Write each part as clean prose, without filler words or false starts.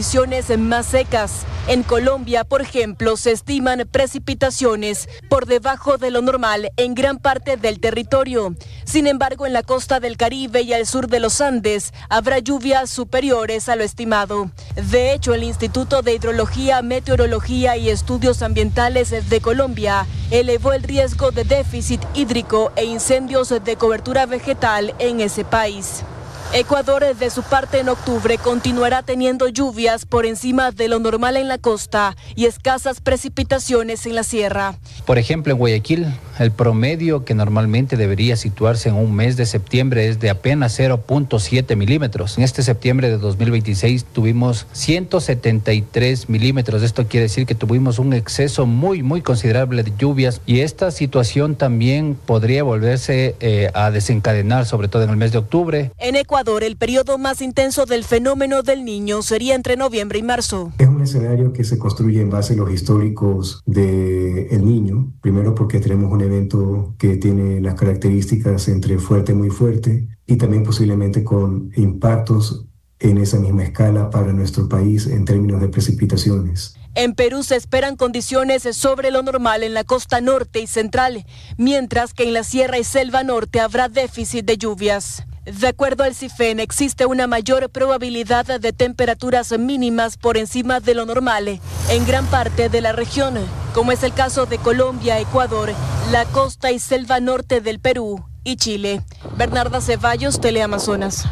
condiciones más secas. En Colombia, por ejemplo, se estiman precipitaciones por debajo de lo normal en gran parte del territorio. Sin embargo, en la costa del Caribe y al sur de los Andes habrá lluvias superiores a lo estimado. De hecho, el Instituto de Hidrología, Meteorología y Estudios Ambientales de Colombia elevó el riesgo de déficit hídrico e incendios de cobertura vegetal en ese país. Ecuador, de su parte, en octubre continuará teniendo lluvias por encima de lo normal en la costa y escasas precipitaciones en la sierra. Por ejemplo, en Guayaquil, el promedio que normalmente debería situarse en un mes de septiembre es de apenas 0.7 milímetros. En este septiembre de 2026 tuvimos 173 milímetros. Esto quiere decir que tuvimos un exceso muy considerable de lluvias, y esta situación también podría volverse a desencadenar, sobre todo en el mes de octubre. En Ecuador, el periodo más intenso del fenómeno del Niño sería entre noviembre y marzo. Es un escenario que se construye en base a los históricos del Niño. Primero porque tenemos un evento que tiene las características entre fuerte y muy fuerte, y también posiblemente con impactos en esa misma escala para nuestro país en términos de precipitaciones. En Perú se esperan condiciones sobre lo normal en la costa norte y central, mientras que en la sierra y selva norte habrá déficit de lluvias. De acuerdo al CIFEN, existe una mayor probabilidad de temperaturas mínimas por encima de lo normal en gran parte de la región, como es el caso de Colombia, Ecuador, la costa y selva norte del Perú y Chile. Bernarda Ceballos, Teleamazonas.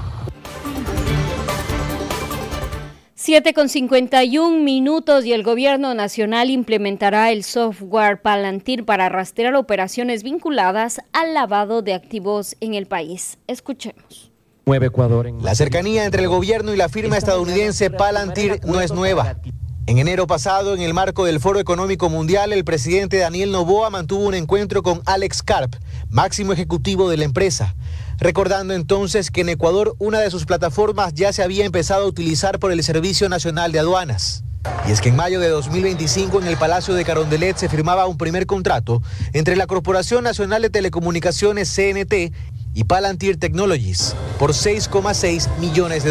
7:51 y el gobierno nacional implementará el software Palantir para rastrear operaciones vinculadas al lavado de activos en el país. Escuchemos. La cercanía entre el gobierno y la firma estadounidense Palantir no es nueva. En enero pasado, en el marco del Foro Económico Mundial, el presidente Daniel Noboa mantuvo un encuentro con Alex Karp, máximo ejecutivo de la empresa, recordando entonces que en Ecuador una de sus plataformas ya se había empezado a utilizar por el Servicio Nacional de Aduanas. Y es que en mayo de 2025 en el Palacio de Carondelet se firmaba un primer contrato entre la Corporación Nacional de Telecomunicaciones CNT y Palantir Technologies por $6,6 millones.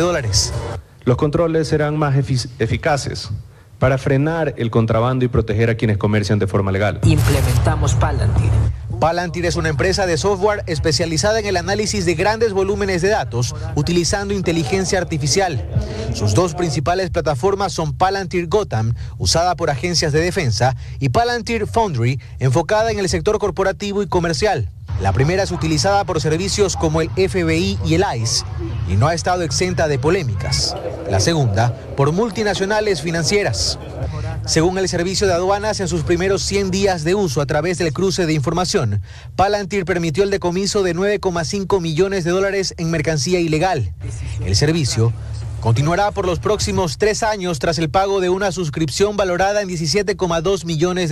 Los controles serán más eficaces para frenar el contrabando y proteger a quienes comercian de forma legal. Implementamos Palantir. Palantir es una empresa de software especializada en el análisis de grandes volúmenes de datos utilizando inteligencia artificial. Sus dos principales plataformas son Palantir Gotham, usada por agencias de defensa, y Palantir Foundry, enfocada en el sector corporativo y comercial. La primera es utilizada por servicios como el FBI y el ICE y no ha estado exenta de polémicas. La segunda, por multinacionales financieras. Según el Servicio de Aduanas, en sus primeros 100 días de uso a través del cruce de información, Palantir permitió el decomiso de $9,5 millones en mercancía ilegal. El servicio continuará por los próximos 3 años tras el pago de una suscripción valorada en $17,2 millones.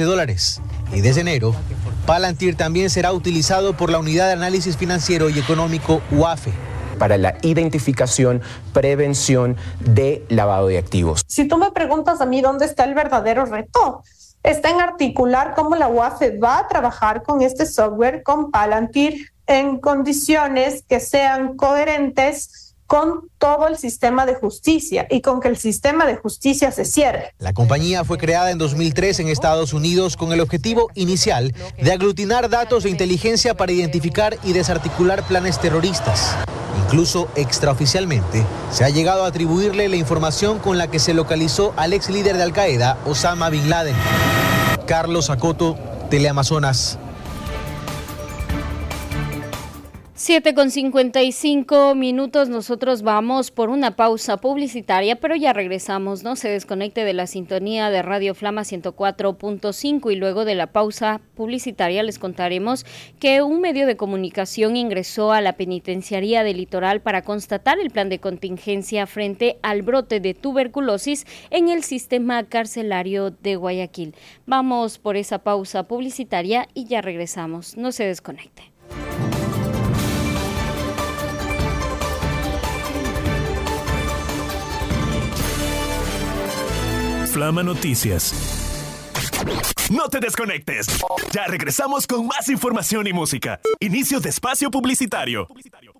Y desde enero, Palantir también será utilizado por la Unidad de Análisis Financiero y Económico UAFE. Para la identificación, prevención de lavado de activos. Si tú me preguntas a mí dónde está el verdadero reto, está en articular cómo la UAFE va a trabajar con este software, con Palantir, en condiciones que sean coherentes con todo el sistema de justicia y con que el sistema de justicia se cierre. La compañía fue creada en 2003 en Estados Unidos con el objetivo inicial de aglutinar datos de inteligencia para identificar y desarticular planes terroristas. Incluso extraoficialmente se ha llegado a atribuirle la información con la que se localizó al ex líder de Al-Qaeda, Osama Bin Laden. Carlos Acoto, Teleamazonas. 7:55, nosotros vamos por una pausa publicitaria, pero ya regresamos, no se desconecte de la sintonía de Radio Flama 104.5 y luego de la pausa publicitaria les contaremos que un medio de comunicación ingresó a la penitenciaría del Litoral para constatar el plan de contingencia frente al brote de tuberculosis en el sistema carcelario de Guayaquil. Vamos por esa pausa publicitaria y ya regresamos, no se desconecte. Flama Noticias. No te desconectes. Ya regresamos con más información y música. Inicio de espacio publicitario.